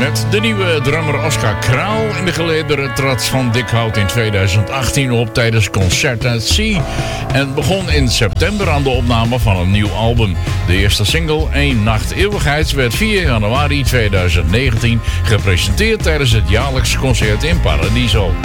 Met de nieuwe drummer Oscar Kraal in de gelederen trad Van Dikhout in 2018 op tijdens Concert at Sea en begon in september aan de opname van een nieuw album. De eerste single, Eén Nacht Eeuwigheid, werd 4 januari 2019 gepresenteerd tijdens het jaarlijks concert in Paradiso.